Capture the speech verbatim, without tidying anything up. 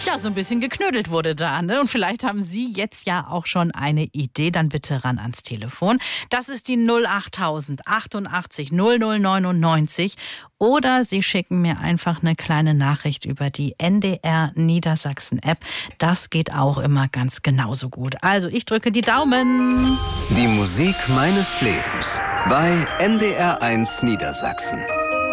ja, so ein bisschen geknödelt wurde da, ne? Und vielleicht haben Sie jetzt ja auch schon eine Idee, dann bitte ran ans Telefon. Das ist die null achttausend achtundachtzig null null neunundneunzig. Oder Sie schicken mir einfach eine kleine Nachricht über die N D R Niedersachsen App. Das geht auch immer ganz genauso gut. Also ich drücke die Daumen. Die Musik meines Lebens bei N D R eins Niedersachsen.